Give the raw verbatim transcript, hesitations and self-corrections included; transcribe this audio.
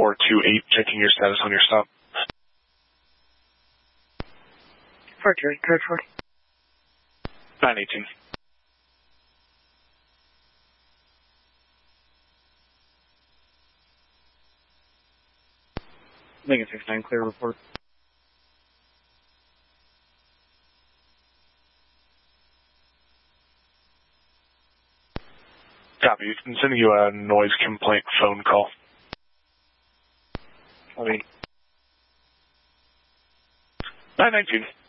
four two eight, checking your status on your stop. four two eight, code forty. nine eighteen. Lincoln six nine, clear report. Copy. I'm sending you a noise complaint phone call. Copy. nine nineteen.